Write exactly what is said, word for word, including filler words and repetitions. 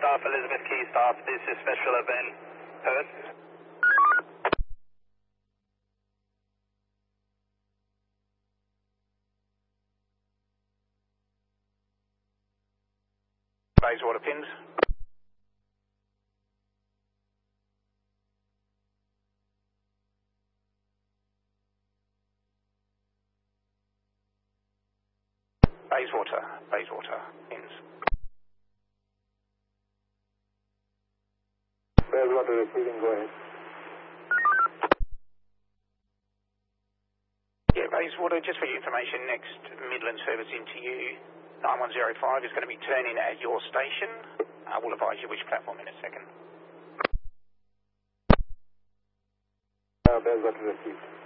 staff, Elizabeth Key staff, this is Special Ben Perth. Bayswater pins. Bayswater, Bayswater pins. Bayswater receiving, go ahead. Yeah, Bayswater, just for your information, next Midland service into you, nine one zero five is going to be turning at your station. I will advise you which platform in a second. Uh, Bayswater received.